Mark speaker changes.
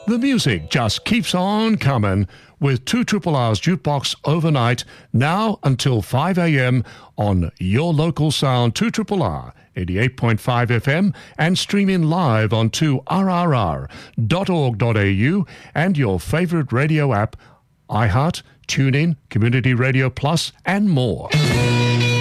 Speaker 1: The music just keeps on coming with 2RRR's Jukebox Overnight, now until 5 a.m. on your local sound 2RRR 88.5 FM and streaming live on 2rrr.org.au and your favourite radio app, iHeart, TuneIn, Community Radio Plus and more.